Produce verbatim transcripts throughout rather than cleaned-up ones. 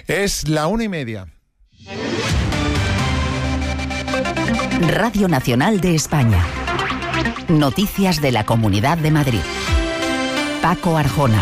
Es la una y media. Radio Nacional de España. Noticias de la Comunidad de Madrid. Paco Arjona.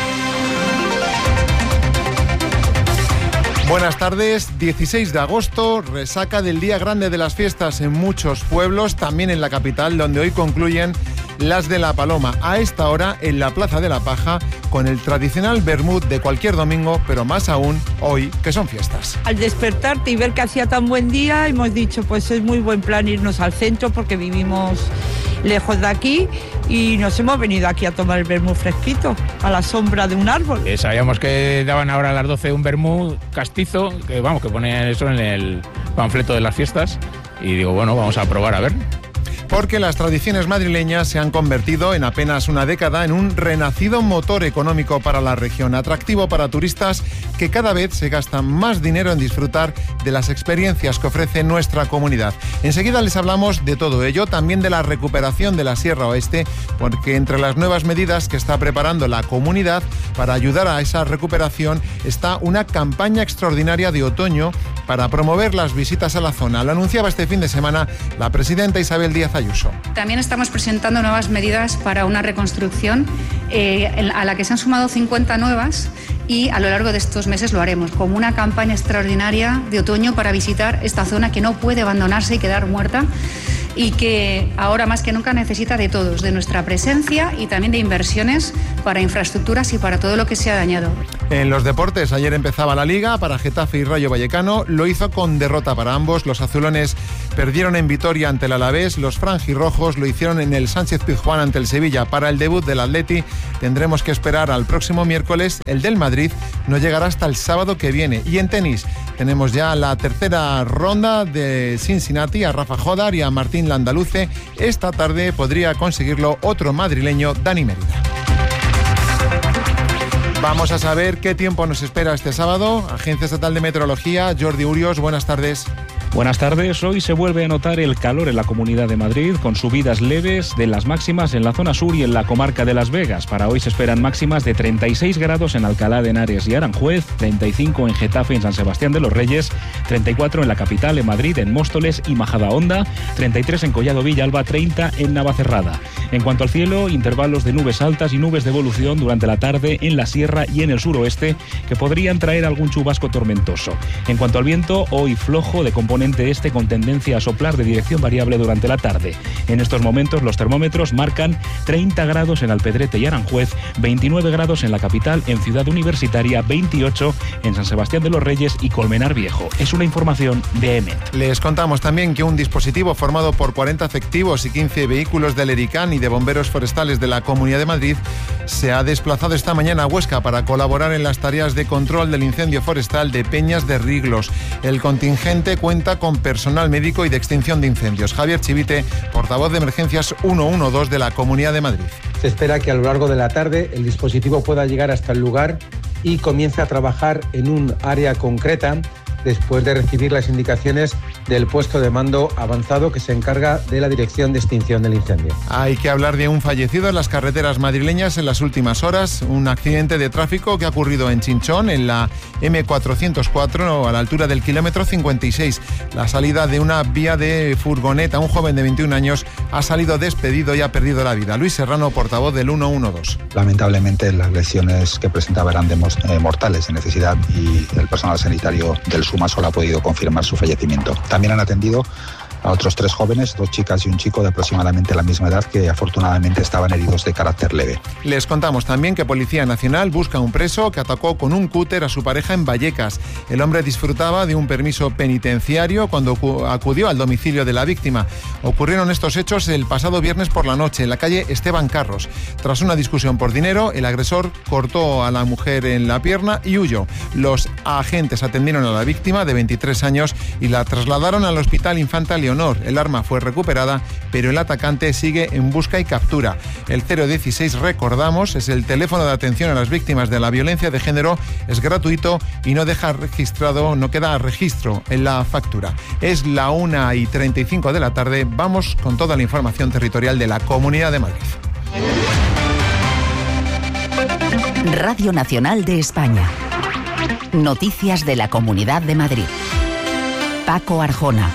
Buenas tardes, dieciséis de agosto, resaca del día grande de las fiestas en muchos pueblos, también en la capital, donde hoy concluyen las de La Paloma, a esta hora en la Plaza de la Paja, con el tradicional vermut de cualquier domingo, pero más aún hoy, que son fiestas. Al despertarte y ver que hacía tan buen día, hemos dicho, pues es muy buen plan irnos al centro, porque vivimos lejos de aquí, y nos hemos venido aquí a tomar el vermut fresquito, a la sombra de un árbol. Eh, sabíamos que daban ahora a las doce un vermut castizo, que vamos, que ponían eso en el panfleto de las fiestas, y digo, bueno, vamos a probar a ver. Porque las tradiciones madrileñas se han convertido en apenas una década en un renacido motor económico para la región, atractivo para turistas que cada vez se gastan más dinero en disfrutar de las experiencias que ofrece nuestra comunidad. Enseguida les hablamos de todo ello, también de la recuperación de la Sierra Oeste, porque entre las nuevas medidas que está preparando la comunidad para ayudar a esa recuperación está una campaña extraordinaria de otoño para promover las visitas a la zona. Lo anunciaba este fin de semana la presidenta Isabel Díaz Ayuso. También estamos presentando nuevas medidas para una reconstrucción eh, a la que se han sumado cincuenta nuevas, y a lo largo de estos meses lo haremos como una campaña extraordinaria de otoño para visitar esta zona que no puede abandonarse y quedar muerta, y que ahora más que nunca necesita de todos, de nuestra presencia y también de inversiones para infraestructuras y para todo lo que se ha dañado. En los deportes, ayer empezaba la Liga para Getafe y Rayo Vallecano, lo hizo con derrota para ambos. Los azulones perdieron en Vitoria ante el Alavés, los franjirrojos lo hicieron en el Sánchez-Pizjuán ante el Sevilla. Para el debut del Atleti tendremos que esperar al próximo miércoles. El del Madrid no llegará hasta el sábado que viene. Y en tenis tenemos ya la tercera ronda de Cincinnati, a Rafa Jodar y a Martín Landaluce. Esta tarde podría conseguirlo otro madrileño, Dani Mérida. Vamos a saber qué tiempo nos espera este sábado. Agencia Estatal de Meteorología, Jordi Urios, buenas tardes. Buenas tardes. Hoy se vuelve a notar el calor en la Comunidad de Madrid, con subidas leves de las máximas en la zona sur y en la comarca de Las Vegas. Para hoy se esperan máximas de treinta y seis grados en Alcalá de Henares y Aranjuez, treinta y cinco en Getafe y en San Sebastián de los Reyes, treinta y cuatro en la capital, en Madrid, en Móstoles y Majadahonda, treinta y tres en Collado Villalba, treinta en Navacerrada. En cuanto al cielo, intervalos de nubes altas y nubes de evolución durante la tarde en la sierra y en el suroeste, que podrían traer algún chubasco tormentoso. En cuanto al viento, hoy flojo de componente este con tendencia a soplar de dirección variable durante la tarde. En estos momentos los termómetros marcan treinta grados en Alpedrete y Aranjuez, veintinueve grados en la capital, en Ciudad Universitaria, veintiocho en San Sebastián de los Reyes y Colmenar Viejo. Es una información de E M E T. Les contamos también que un dispositivo formado por cuarenta efectivos y quince vehículos del ERICAN y de bomberos forestales de la Comunidad de Madrid se ha desplazado esta mañana a Huesca para colaborar en las tareas de control del incendio forestal de Peñas de Riglos. El contingente cuenta con personal médico y de extinción de incendios. Javier Chivite, portavoz de emergencias ciento doce de la Comunidad de Madrid. Se espera que a lo largo de la tarde el dispositivo pueda llegar hasta el lugar y comience a trabajar en un área concreta, después de recibir las indicaciones del puesto de mando avanzado que se encarga de la dirección de extinción del incendio. Hay que hablar de un fallecido en las carreteras madrileñas en las últimas horas, un accidente de tráfico que ha ocurrido en Chinchón, en la eme cuatrocientos cuatro, a la altura del kilómetro cincuenta y seis. La salida de una vía de furgoneta, un joven de veintiún años ha salido despedido y ha perdido la vida. Luis Serrano, portavoz del ciento doce. Lamentablemente las lesiones que presentaba eran de, eh, mortales de necesidad, y el personal sanitario del SUMA solo ha podido confirmar su fallecimiento. También han atendido a otros tres jóvenes, dos chicas y un chico de aproximadamente la misma edad, que afortunadamente estaban heridos de carácter leve. Les contamos también que Policía Nacional busca a un preso que atacó con un cúter a su pareja en Vallecas. El hombre disfrutaba de un permiso penitenciario cuando acudió al domicilio de la víctima. Ocurrieron estos hechos el pasado viernes por la noche en la calle Esteban Carros. Tras una discusión por dinero, el agresor cortó a la mujer en la pierna y huyó. Los agentes atendieron a la víctima de veintitrés años y la trasladaron al Hospital Infanta Leonor. El arma fue recuperada, pero el atacante sigue en busca y captura. El cero dieciséis, recordamos, es el teléfono de atención a las víctimas de la violencia de género, es gratuito y no deja registrado, no queda registro en la factura. Es la una y treinta y cinco de la tarde, vamos con toda la información territorial de la Comunidad de Madrid. Radio Nacional de España. Noticias de la Comunidad de Madrid. Paco Arjona.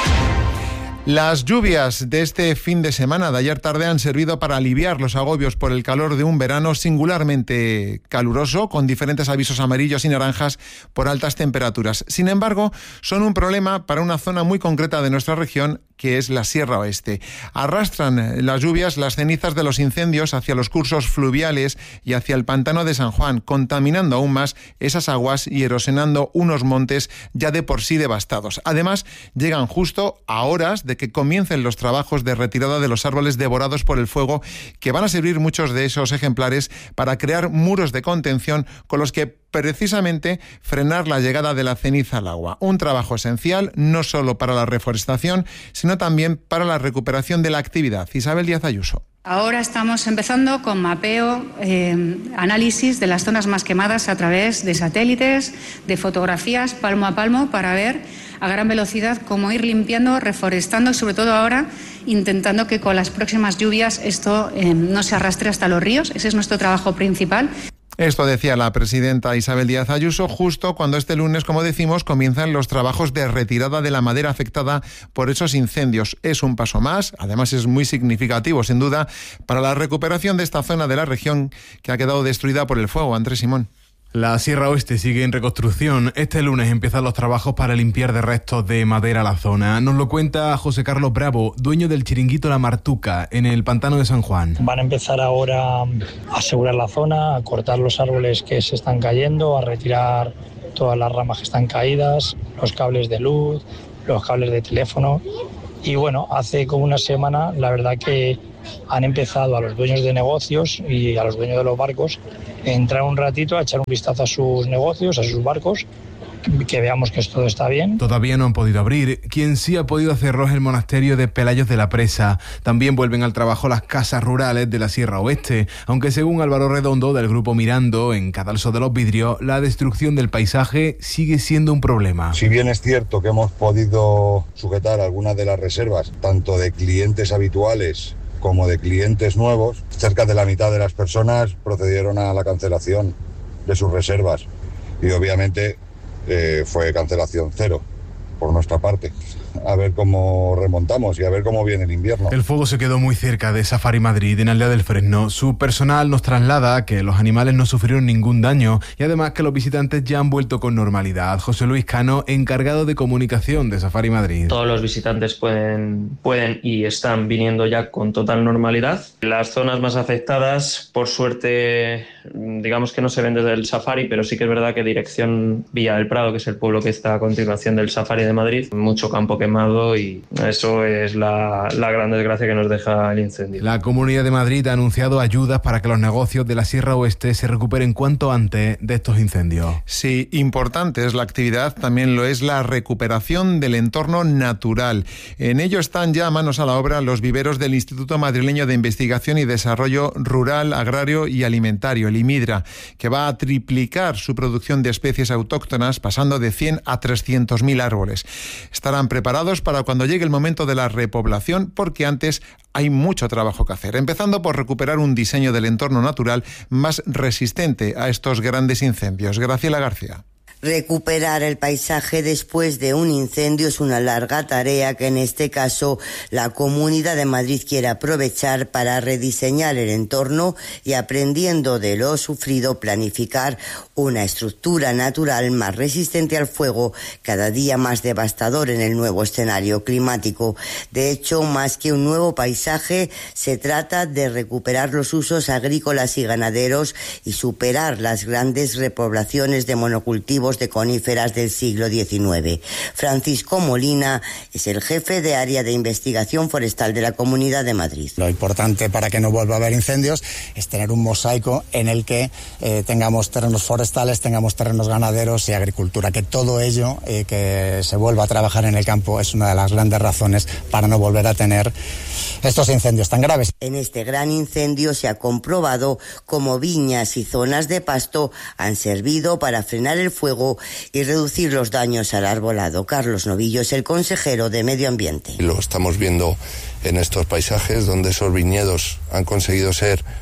Las lluvias de este fin de semana de ayer tarde han servido para aliviar los agobios por el calor de un verano singularmente caluroso, con diferentes avisos amarillos y naranjas por altas temperaturas. Sin embargo, son un problema para una zona muy concreta de nuestra región, que es la Sierra Oeste. Arrastran las lluvias las cenizas de los incendios hacia los cursos fluviales y hacia el pantano de San Juan, contaminando aún más esas aguas y erosionando unos montes ya de por sí devastados. Además, llegan justo a horas de que comiencen los trabajos de retirada de los árboles devorados por el fuego, que van a servir muchos de esos ejemplares para crear muros de contención con los que precisamente frenar la llegada de la ceniza al agua. Un trabajo esencial no solo para la reforestación, sino también para la recuperación de la actividad. Isabel Díaz Ayuso. Ahora estamos empezando con mapeo, eh, análisis de las zonas más quemadas a través de satélites, de fotografías palmo a palmo, para ver a gran velocidad cómo ir limpiando, reforestando, sobre todo ahora intentando que con las próximas lluvias esto eh, no se arrastre hasta los ríos. Ese es nuestro trabajo principal. Esto decía la presidenta Isabel Díaz Ayuso justo cuando este lunes, como decimos, comienzan los trabajos de retirada de la madera afectada por esos incendios. Es un paso más, además es muy significativo, sin duda, para la recuperación de esta zona de la región que ha quedado destruida por el fuego. Andrés Simón. La Sierra Oeste sigue en reconstrucción. Este lunes empiezan los trabajos para limpiar de restos de madera la zona. Nos lo cuenta José Carlos Bravo, dueño del chiringuito La Martuca, en el pantano de San Juan. Van a empezar ahora a asegurar la zona, a cortar los árboles que se están cayendo, a retirar todas las ramas que están caídas, los cables de luz, los cables de teléfono. Y bueno, hace como una semana, la verdad que han empezado a los dueños de negocios y a los dueños de los barcos a entrar un ratito, a echar un vistazo a sus negocios, a sus barcos, que veamos que todo está bien. Todavía no han podido abrir. Quien sí ha podido hacerlo es el monasterio de Pelayos de la Presa. También vuelven al trabajo las casas rurales de la Sierra Oeste, aunque según Álvaro Redondo del grupo Mirando, en Cadalso de los Vidrios, la destrucción del paisaje sigue siendo un problema. Si bien es cierto que hemos podido sujetar algunas de las reservas, tanto de clientes habituales como de clientes nuevos, cerca de la mitad de las personas procedieron a la cancelación de sus reservas y obviamente eh, fue cancelación cero por nuestra parte. A ver cómo remontamos y a ver cómo viene el invierno. El fuego se quedó muy cerca de Safari Madrid, en Aldea del Fresno. Su personal nos traslada que los animales no sufrieron ningún daño y además que los visitantes ya han vuelto con normalidad. José Luis Cano, encargado de comunicación de Safari Madrid. Todos los visitantes pueden, pueden y están viniendo ya con total normalidad. Las zonas más afectadas, por suerte, digamos que no se ven desde el Safari, pero sí que es verdad que dirección Villa del Prado, que es el pueblo que está a continuación del Safari de Madrid, mucho campo quemado y eso es la, la gran desgracia que nos deja el incendio. La Comunidad de Madrid ha anunciado ayudas para que los negocios de la Sierra Oeste se recuperen cuanto antes de estos incendios. Sí, importante es la actividad, también lo es la recuperación del entorno natural. En ello están ya manos a la obra los viveros del Instituto Madrileño de Investigación y Desarrollo Rural, Agrario y Alimentario, el IMIDRA, que va a triplicar su producción de especies autóctonas, pasando de cien a trescientos mil árboles. Estarán preparados para cuando llegue el momento de la repoblación, porque antes hay mucho trabajo que hacer, empezando por recuperar un diseño del entorno natural más resistente a estos grandes incendios. Graciela García. Recuperar el paisaje después de un incendio es una larga tarea que en este caso la Comunidad de Madrid quiere aprovechar para rediseñar el entorno y, aprendiendo de lo sufrido, planificar una estructura natural más resistente al fuego, cada día más devastador en el nuevo escenario climático. De hecho, más que un nuevo paisaje, se trata de recuperar los usos agrícolas y ganaderos y superar las grandes repoblaciones de monocultivos de coníferas del siglo diecinueve. Francisco Molina es el jefe de área de investigación forestal de la Comunidad de Madrid. Lo importante para que no vuelva a haber incendios es tener un mosaico en el que eh, tengamos terrenos forestales, tengamos terrenos ganaderos y agricultura, que todo ello, eh, que se vuelva a trabajar en el campo, es una de las grandes razones para no volver a tener estos incendios tan graves. En este gran incendio se ha comprobado cómo viñas y zonas de pasto han servido para frenar el fuego y reducir los daños al arbolado. Carlos Novillo es el consejero de Medio Ambiente. Lo estamos viendo en estos paisajes donde esos viñedos han conseguido ser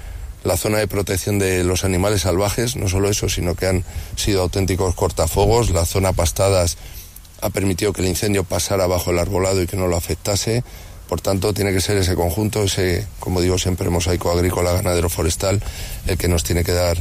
la zona de protección de los animales salvajes, no solo eso, sino que han sido auténticos cortafuegos. La zona pastadas ha permitido que el incendio pasara bajo el arbolado y que no lo afectase. Por tanto, tiene que ser ese conjunto, ese, como digo siempre, mosaico agrícola, ganadero, forestal, el que nos tiene que dar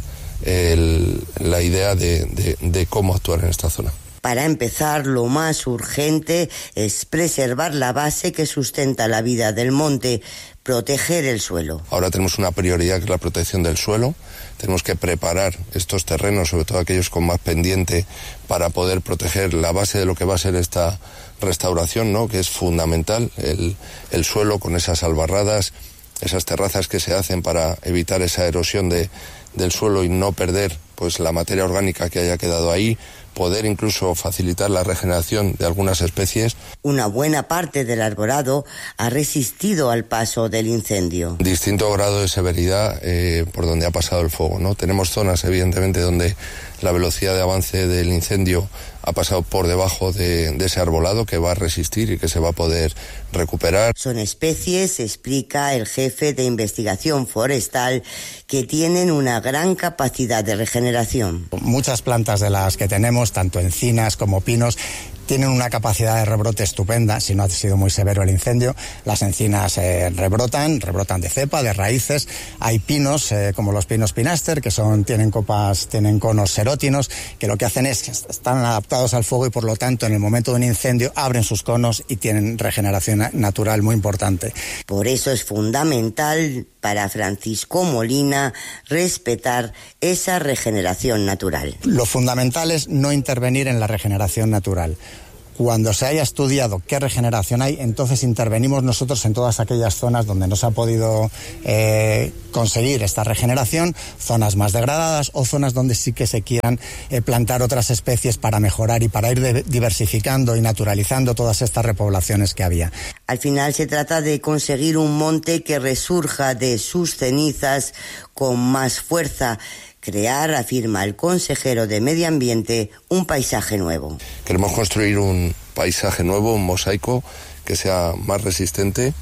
el, la idea de, de, de cómo actuar en esta zona. Para empezar, lo más urgente es preservar la base que sustenta la vida del monte, proteger el suelo. Ahora tenemos una prioridad que es la protección del suelo. Tenemos que preparar estos terrenos, sobre todo aquellos con más pendiente, para poder proteger la base de lo que va a ser esta restauración, ¿no? Que es fundamental, el, el suelo con esas albarradas, esas terrazas que se hacen para evitar esa erosión de, del suelo y no perder pues la materia orgánica que haya quedado ahí, poder incluso facilitar la regeneración de algunas especies. Una buena parte del arborado ha resistido al paso del incendio. Distinto grado de severidad eh, por donde ha pasado el fuego, ¿no? Tenemos zonas, evidentemente, donde la velocidad de avance del incendio ha pasado por debajo de, de ese arbolado, que va a resistir y que se va a poder recuperar. Son especies, explica el jefe de investigación forestal, que tienen una gran capacidad de regeneración. Muchas plantas de las que tenemos, tanto encinas como pinos, tienen una capacidad de rebrote estupenda. Si no ha sido muy severo el incendio, las encinas eh, rebrotan, rebrotan de cepa, de raíces. Hay pinos, eh, como los pinos pinaster, que son, tienen copas, tienen conos serótinos, que lo que hacen es que están adaptados al fuego y por lo tanto en el momento de un incendio abren sus conos y tienen regeneración natural muy importante. Por eso es fundamental para Francisco Molina respetar esa regeneración natural. Lo fundamental es no intervenir en la regeneración natural. Cuando se haya estudiado qué regeneración hay, entonces intervenimos nosotros en todas aquellas zonas donde no se ha podido eh, conseguir esta regeneración, zonas más degradadas o zonas donde sí que se quieran eh, plantar otras especies para mejorar y para ir de- diversificando y naturalizando todas estas repoblaciones que había. Al final se trata de conseguir un monte que resurja de sus cenizas con más fuerza. Crear, afirma el consejero de Medio Ambiente, un paisaje nuevo. Queremos construir un paisaje nuevo, un mosaico que sea más resistente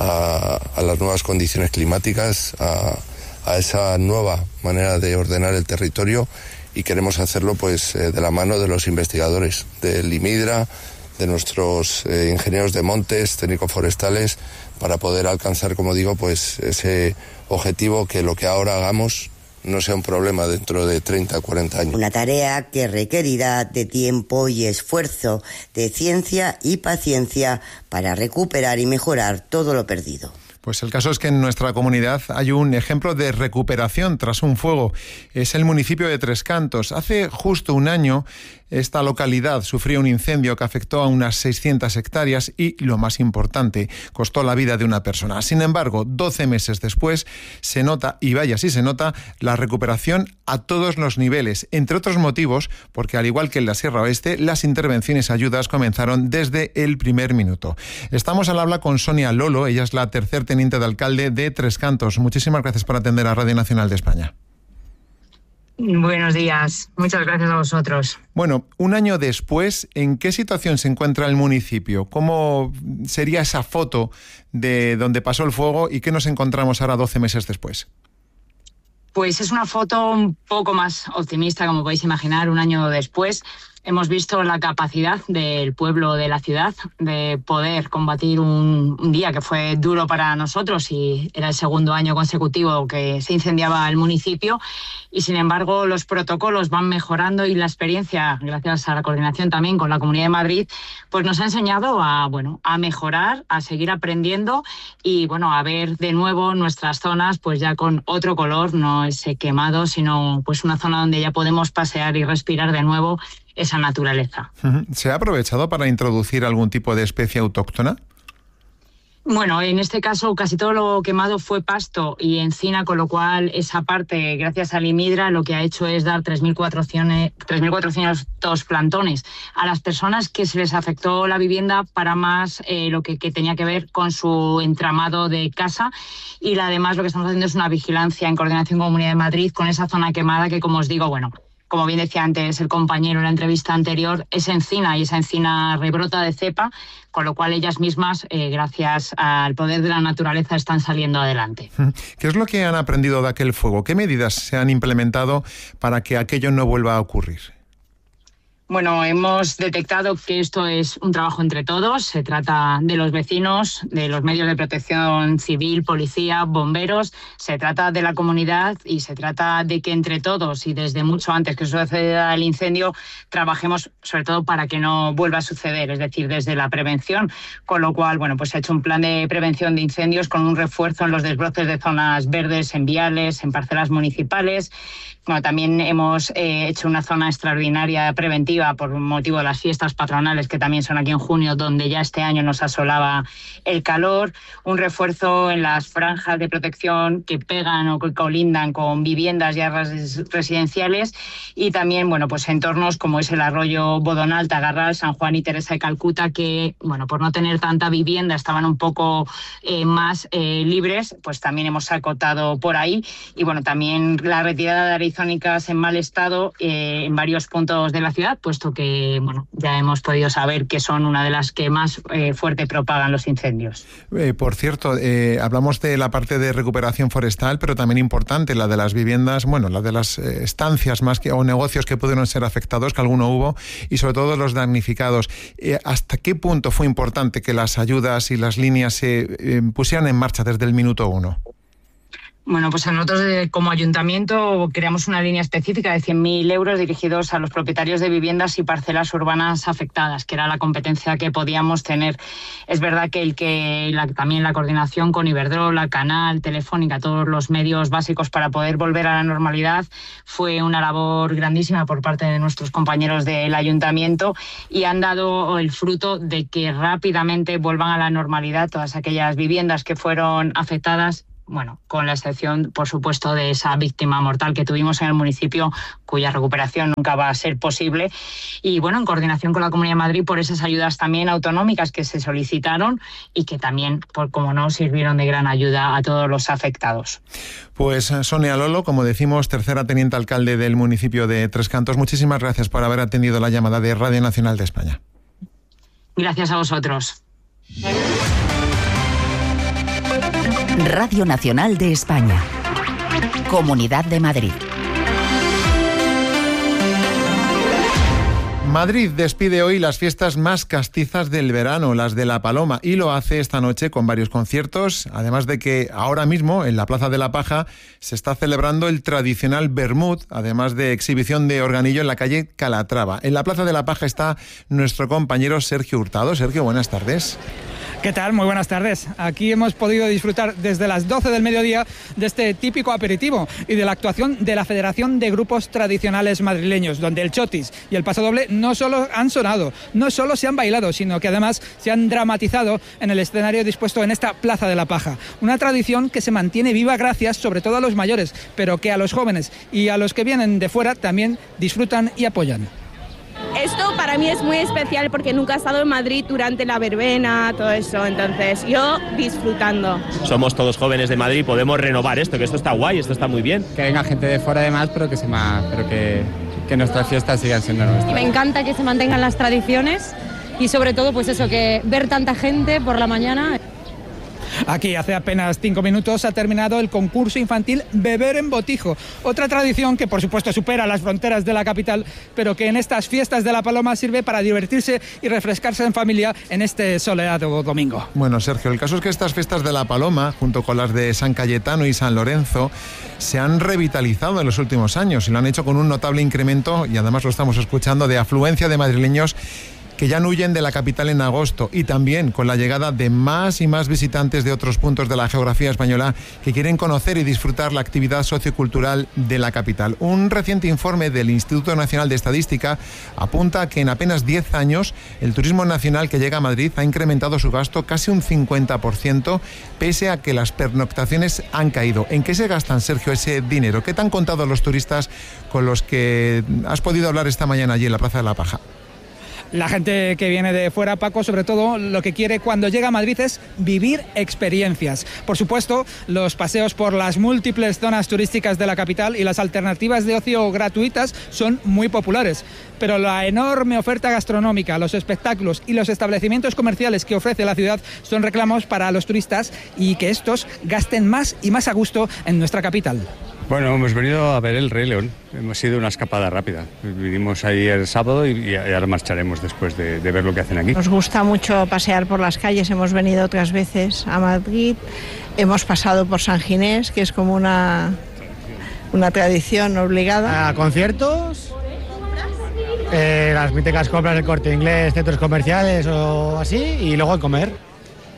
a, a las nuevas condiciones climáticas, a, a esa nueva manera de ordenar el territorio, y queremos hacerlo pues eh, de la mano de los investigadores del IMIDRA, de nuestros eh, ingenieros de montes, técnicos forestales, para poder alcanzar, como digo, pues ese objetivo, que lo que ahora hagamos no sea un problema dentro de treinta o cuarenta años. Una tarea que requerirá de tiempo y esfuerzo, de ciencia y paciencia para recuperar y mejorar todo lo perdido. Pues el caso es que en nuestra comunidad hay un ejemplo de recuperación tras un fuego. Es el municipio de Tres Cantos. Hace justo un año esta localidad sufrió un incendio que afectó a unas seiscientas hectáreas y, lo más importante, costó la vida de una persona. Sin embargo, doce meses después se nota, y vaya si se nota, la recuperación a todos los niveles, entre otros motivos, porque al igual que en la Sierra Oeste, las intervenciones y ayudas comenzaron desde el primer minuto. Estamos al habla con Sonia Lolo, ella es la tercer teniente de alcalde de Tres Cantos. Muchísimas gracias por atender a Radio Nacional de España. Buenos días, muchas gracias a vosotros. Bueno, un año después, ¿en qué situación se encuentra el municipio? ¿Cómo sería esa foto de donde pasó el fuego y qué nos encontramos ahora doce meses después? Pues es una foto un poco más optimista, como podéis imaginar, un año después. Hemos visto la capacidad del pueblo de la ciudad de poder combatir un, un día que fue duro para nosotros y era el segundo año consecutivo que se incendiaba el municipio, y sin embargo los protocolos van mejorando y la experiencia, gracias a la coordinación también con la Comunidad de Madrid, pues nos ha enseñado a, bueno, a mejorar, a seguir aprendiendo y bueno, a ver de nuevo nuestras zonas pues ya con otro color, no ese quemado, sino pues una zona donde ya podemos pasear y respirar de nuevo esa naturaleza. ¿Se ha aprovechado para introducir algún tipo de especie autóctona? Bueno, en este caso casi todo lo quemado fue pasto y encina, con lo cual esa parte, gracias al IMIDRA, lo que ha hecho es dar tres mil cuatrocientos plantones a las personas que se les afectó la vivienda para más eh, lo que, que tenía que ver con su entramado de casa, y además lo que estamos haciendo es una vigilancia en coordinación con Comunidad de Madrid con esa zona quemada que, como os digo, bueno, como bien decía antes el compañero en la entrevista anterior, es encina y esa encina rebrota de cepa, con lo cual ellas mismas, eh, gracias al poder de la naturaleza, están saliendo adelante. ¿Qué es lo que han aprendido de aquel fuego? ¿Qué medidas se han implementado para que aquello no vuelva a ocurrir? Bueno, hemos detectado que esto es un trabajo entre todos. Se trata de los vecinos, de los medios de protección civil, policía, bomberos. Se trata de la comunidad y se trata de que entre todos y desde mucho antes que suceda el incendio trabajemos sobre todo para que no vuelva a suceder, es decir, desde la prevención. Con lo cual, bueno, pues se ha hecho un plan de prevención de incendios con un refuerzo en los desbroces de zonas verdes, en viales, en parcelas municipales. Bueno, también hemos eh, hecho una zona extraordinaria preventiva por motivo de las fiestas patronales, que también son aquí en junio, donde ya este año nos asolaba el calor. Un refuerzo en las franjas de protección que pegan o que colindan con viviendas y áreas residenciales. Y también, bueno, pues entornos como es el arroyo Bodonal, Tagarral, San Juan y Teresa de Calcuta, que, bueno, por no tener tanta vivienda, estaban un poco eh, más eh, libres, pues también hemos acotado por ahí. Y, bueno, también la retirada de arizónicas en mal estado eh, en varios puntos de la ciudad, puesto que, bueno, ya hemos podido saber que son una de las que más eh, fuerte propagan los incendios. Eh, por cierto, eh, hablamos de la parte de recuperación forestal, pero también importante la de las viviendas, bueno, la de las eh, estancias más que o negocios que pudieron ser afectados, que alguno hubo, y sobre todo los damnificados. Eh, ¿Hasta qué punto fue importante que las ayudas y las líneas se eh, pusieran en marcha desde el minuto uno? Bueno, pues nosotros eh, como ayuntamiento creamos una línea específica de cien mil euros dirigidos a los propietarios de viviendas y parcelas urbanas afectadas, que era la competencia que podíamos tener. Es verdad que el que la, también la coordinación con Iberdrola, Canal, Telefónica, todos los medios básicos para poder volver a la normalidad fue una labor grandísima por parte de nuestros compañeros del ayuntamiento y han dado el fruto de que rápidamente vuelvan a la normalidad todas aquellas viviendas que fueron afectadas. Bueno, con la excepción, por supuesto, de esa víctima mortal que tuvimos en el municipio, cuya recuperación nunca va a ser posible. Y, bueno, en coordinación con la Comunidad de Madrid, por esas ayudas también autonómicas que se solicitaron y que también, por como no, sirvieron de gran ayuda a todos los afectados. Pues Sonia Lolo, como decimos, tercera teniente alcalde del municipio de Tres Cantos, muchísimas gracias por haber atendido la llamada de Radio Nacional de España. Gracias a vosotros. Radio Nacional de España. Comunidad de Madrid. Madrid despide hoy las fiestas más castizas del verano, las de La Paloma, y lo hace esta noche con varios conciertos, además de que ahora mismo en la Plaza de la Paja se está celebrando el tradicional vermut, además de exhibición de organillo en la calle Calatrava. En la Plaza de la Paja está nuestro compañero Sergio Hurtado. Sergio, buenas tardes. ¿Qué tal? Muy buenas tardes. Aquí hemos podido disfrutar desde las doce del mediodía de este típico aperitivo y de la actuación de la Federación de Grupos Tradicionales Madrileños, donde el chotis y el pasodoble no solo han sonado, no solo se han bailado, sino que además se han dramatizado en el escenario dispuesto en esta Plaza de la Paja. Una tradición que se mantiene viva gracias sobre todo a los mayores, pero que a los jóvenes y a los que vienen de fuera también disfrutan y apoyan. Esto para mí es muy especial porque nunca he estado en Madrid durante la verbena, todo eso, entonces yo disfrutando. Somos todos jóvenes de Madrid, podemos renovar esto, que esto está guay, esto está muy bien. Que venga gente de fuera además, pero que se ma... pero que, que nuestras fiestas sigan siendo nuestras. Me encanta que se mantengan las tradiciones y sobre todo pues eso, que ver tanta gente por la mañana. Aquí hace apenas cinco minutos ha terminado el concurso infantil Beber en Botijo, otra tradición que por supuesto supera las fronteras de la capital, pero que en estas fiestas de La Paloma sirve para divertirse y refrescarse en familia en este soleado domingo. Bueno, Sergio, el caso es que estas fiestas de La Paloma, junto con las de San Cayetano y San Lorenzo, se han revitalizado en los últimos años y lo han hecho con un notable incremento, y además lo estamos escuchando, de afluencia de madrileños que ya no huyen de la capital en agosto, y también con la llegada de más y más visitantes de otros puntos de la geografía española que quieren conocer y disfrutar la actividad sociocultural de la capital. Un reciente informe del Instituto Nacional de Estadística apunta que en apenas diez años el turismo nacional que llega a Madrid ha incrementado su gasto casi un cincuenta por ciento, pese a que las pernoctaciones han caído. ¿En qué se gastan, Sergio, ese dinero? ¿Qué te han contado los turistas con los que has podido hablar esta mañana allí en la Plaza de la Paja? La gente que viene de fuera, Paco, sobre todo lo que quiere cuando llega a Madrid es vivir experiencias. Por supuesto, los paseos por las múltiples zonas turísticas de la capital y las alternativas de ocio gratuitas son muy populares. Pero la enorme oferta gastronómica, los espectáculos y los establecimientos comerciales que ofrece la ciudad son reclamos para los turistas y que estos gasten más y más a gusto en nuestra capital. Bueno, hemos venido a ver el Rey León. Hemos sido una escapada rápida. Vinimos ahí el sábado y, y ahora marcharemos después de, de ver lo que hacen aquí. Nos gusta mucho pasear por las calles. Hemos venido otras veces a Madrid. Hemos pasado por San Ginés, que es como una, una tradición obligada. A conciertos, eh, las míticas compras del Corte Inglés, centros comerciales o así, y luego a comer.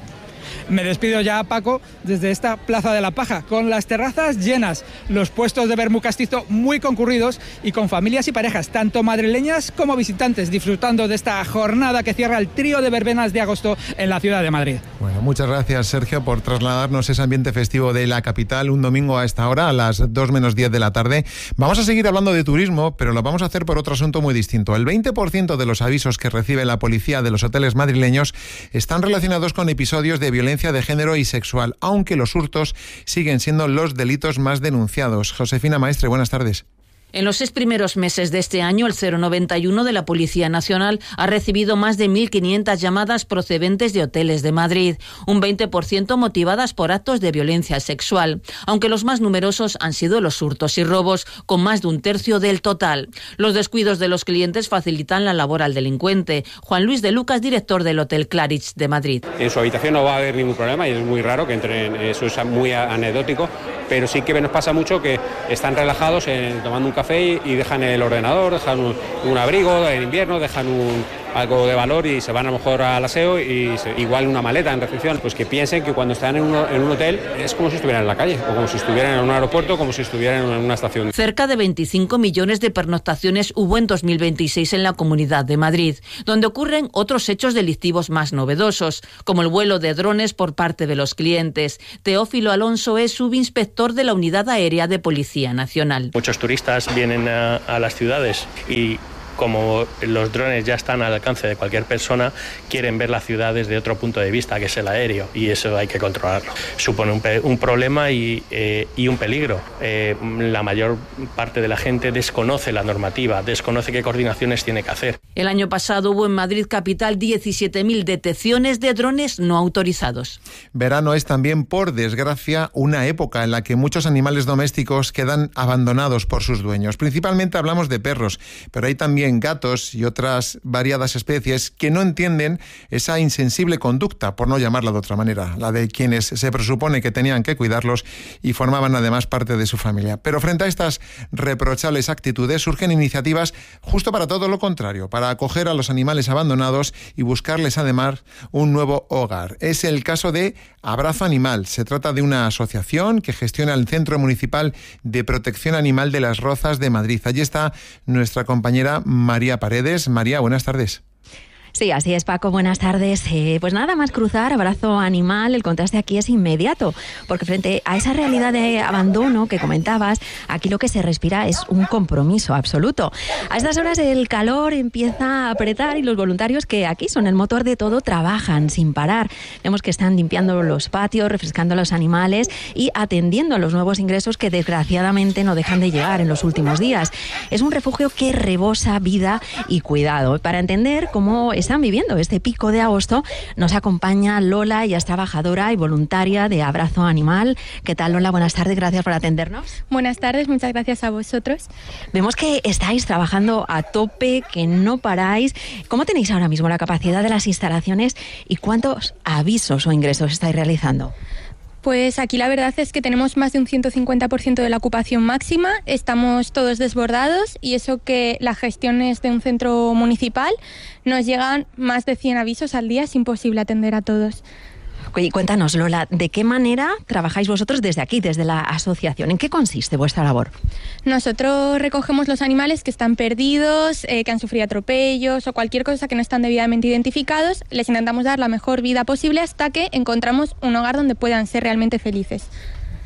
Me despido ya, Paco, desde esta Plaza de la Paja, con las terrazas llenas, los puestos de vermú castizo muy concurridos y con familias y parejas, tanto madrileñas como visitantes, disfrutando de esta jornada que cierra el trío de verbenas de agosto en la ciudad de Madrid. Bueno, muchas gracias, Sergio, por trasladarnos ese ambiente festivo de la capital un domingo a esta hora, a las dos menos diez de la tarde. Vamos a seguir hablando de turismo, pero lo vamos a hacer por otro asunto muy distinto. El veinte por ciento de los avisos que recibe la policía de los hoteles madrileños están relacionados con episodios de violencia de género y sexual, aunque los hurtos siguen siendo los delitos más denunciados. Josefina Maestre, buenas tardes. En los seis primeros meses de este año, el cero noventa y uno de la Policía Nacional ha recibido más de mil quinientas llamadas procedentes de hoteles de Madrid, un veinte por ciento motivadas por actos de violencia sexual, aunque los más numerosos han sido los hurtos y robos, con más de un tercio del total. Los descuidos de los clientes facilitan la labor al delincuente. Juan Luis de Lucas, director del Hotel Claridge de Madrid. En su habitación no va a haber ningún problema y es muy raro que entren, eso es muy anecdótico, pero sí que nos pasa mucho que están relajados en, tomando un café y dejan el ordenador, dejan un, un abrigo en invierno, dejan un, algo de valor y se van a lo mejor al aseo y se, igual una maleta en recepción. Pues que piensen que cuando están en un, en un hotel es como si estuvieran en la calle o como si estuvieran en un aeropuerto, como si estuvieran en una estación. Cerca de veinticinco millones de pernoctaciones hubo en dos mil veintiséis en la Comunidad de Madrid, donde ocurren otros hechos delictivos más novedosos, como el vuelo de drones por parte de los clientes. Teófilo Alonso es subinspector de la Unidad Aérea de Policía Nacional. Muchos turistas vienen a, a las ciudades y como los drones ya están al alcance de cualquier persona, quieren ver la ciudad desde otro punto de vista, que es el aéreo, y eso hay que controlarlo. Supone un, pe- un problema y, eh, y un peligro. Eh, la mayor parte de la gente desconoce la normativa, desconoce qué coordinaciones tiene que hacer. El año pasado hubo en Madrid capital diecisiete mil detecciones de drones no autorizados. Verano es también, por desgracia, una época en la que muchos animales domésticos quedan abandonados por sus dueños. Principalmente hablamos de perros, pero hay también gatos y otras variadas especies que no entienden esa insensible conducta, por no llamarla de otra manera, la de quienes se presupone que tenían que cuidarlos y formaban además parte de su familia. Pero frente a estas reprochables actitudes surgen iniciativas justo para todo lo contrario, para acoger a los animales abandonados y buscarles además un nuevo hogar. Es el caso de Abrazo Animal. Se trata de una asociación que gestiona el Centro Municipal de Protección Animal de Las Rozas de Madrid. Allí está nuestra compañera María Paredes. María, buenas tardes. Sí, así es, Paco. Buenas tardes. Eh, pues nada más cruzar Abrazo Animal, el contraste aquí es inmediato, porque frente a esa realidad de abandono que comentabas, aquí lo que se respira es un compromiso absoluto. A estas horas el calor empieza a apretar y los voluntarios, que aquí son el motor de todo, trabajan sin parar. Vemos que están limpiando los patios, refrescando a los animales y atendiendo a los nuevos ingresos que desgraciadamente no dejan de llegar en los últimos días. Es un refugio que rebosa vida y cuidado. Para entender cómo están viviendo este pico de agosto, nos acompaña Lola, ella es trabajadora y voluntaria de Abrazo Animal. ¿Qué tal, Lola? Buenas tardes, gracias por atendernos. Buenas tardes, muchas gracias a vosotros. Vemos que estáis trabajando a tope, que no paráis. ¿Cómo tenéis ahora mismo la capacidad de las instalaciones y cuántos avisos o ingresos estáis realizando? Pues aquí la verdad es que tenemos más de un ciento cincuenta por ciento de la ocupación máxima, estamos todos desbordados y eso que la gestión es de un centro municipal, nos llegan más de cien avisos al día, es imposible atender a todos. Y cuéntanos, Lola, ¿de qué manera trabajáis vosotros desde aquí, desde la asociación? ¿En qué consiste vuestra labor? Nosotros recogemos los animales que están perdidos, eh, que han sufrido atropellos o cualquier cosa que no están debidamente identificados. Les intentamos dar la mejor vida posible hasta que encontramos un hogar donde puedan ser realmente felices.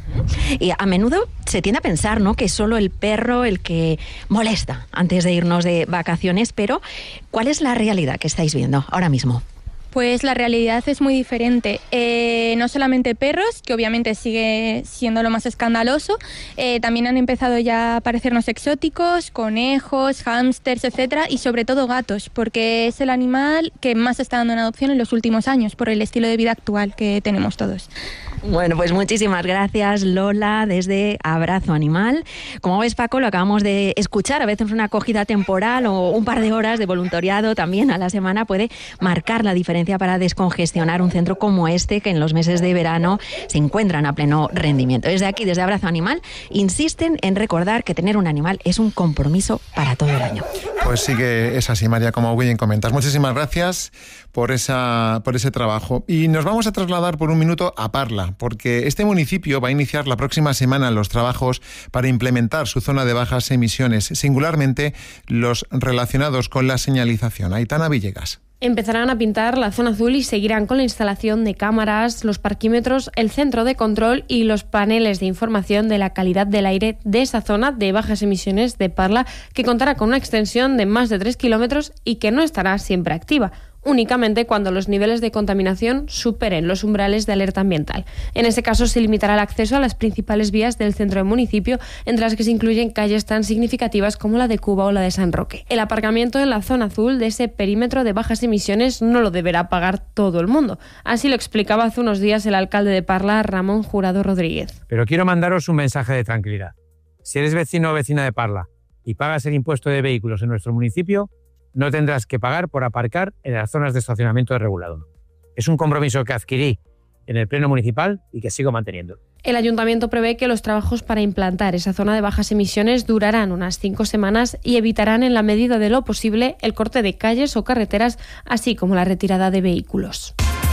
Y a menudo se tiende a pensar, ¿no?, que es solo el perro el que molesta antes de irnos de vacaciones, pero ¿cuál es la realidad que estáis viendo ahora mismo? Pues la realidad es muy diferente. Eh, no solamente perros, que obviamente sigue siendo lo más escandaloso, eh, también han empezado ya a aparecernos exóticos, conejos, hámsters, etcétera, y sobre todo gatos, porque es el animal que más está dando en adopción en los últimos años, por el estilo de vida actual que tenemos todos. Bueno, pues muchísimas gracias, Lola, desde Abrazo Animal. Como ves, Paco, lo acabamos de escuchar, a veces una acogida temporal o un par de horas de voluntariado también a la semana puede marcar la diferencia para descongestionar un centro como este, que en los meses de verano se encuentran a pleno rendimiento. Desde aquí, desde Abrazo Animal, insisten en recordar que tener un animal es un compromiso para todo el año. Pues sí que es así, María, como bien comentas. Muchísimas gracias por, esa, por ese trabajo. Y nos vamos a trasladar por un minuto a Parla, porque este municipio va a iniciar la próxima semana los trabajos para implementar su zona de bajas emisiones, singularmente los relacionados con la señalización. Aitana Villegas. Empezarán a pintar la zona azul y seguirán con la instalación de cámaras, los parquímetros, el centro de control y los paneles de información de la calidad del aire de esa zona de bajas emisiones de Parla, que contará con una extensión de más de tres kilómetros y que no estará siempre activa, únicamente cuando los niveles de contaminación superen los umbrales de alerta ambiental. En ese caso se limitará el acceso a las principales vías del centro del municipio, entre las que se incluyen calles tan significativas como la de Cuba o la de San Roque. El aparcamiento en la zona azul de ese perímetro de bajas emisiones no lo deberá pagar todo el mundo. Así lo explicaba hace unos días el alcalde de Parla, Ramón Jurado Rodríguez. Pero quiero mandaros un mensaje de tranquilidad. Si eres vecino o vecina de Parla y pagas el impuesto de vehículos en nuestro municipio, no tendrás que pagar por aparcar en las zonas de estacionamiento regulado. Es un compromiso que adquirí en el Pleno Municipal y que sigo manteniendo. El Ayuntamiento prevé que los trabajos para implantar esa zona de bajas emisiones durarán unas cinco semanas y evitarán en la medida de lo posible el corte de calles o carreteras, así como la retirada de vehículos.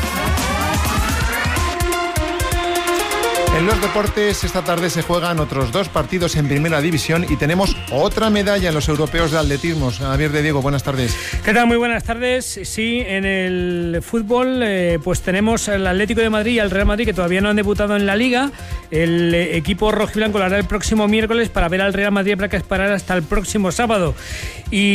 En los deportes, esta tarde se juegan otros dos partidos en Primera División y tenemos otra medalla en los europeos de atletismo. Javier de Diego, buenas tardes. ¿Qué tal? Muy buenas tardes. Sí, en el fútbol eh, pues tenemos al Atlético de Madrid y al Real Madrid, que todavía no han debutado en la Liga. El eh, equipo rojiblanco lo hará el próximo miércoles para ver al Real Madrid, para que esperar hasta el próximo sábado. Y